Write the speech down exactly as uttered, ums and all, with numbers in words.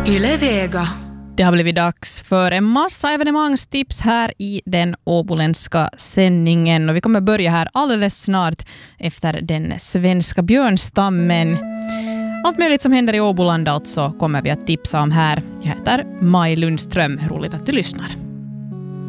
Yle Vega. Det har blivit dags för en massa evenemangstips här i den åboländska sändningen. Och vi kommer börja här alldeles snart efter den svenska björnstammen. Allt möjligt som händer i Åboland alltså kommer vi att tipsa om här. Jag heter Maj Lundström. Roligt att du lyssnar.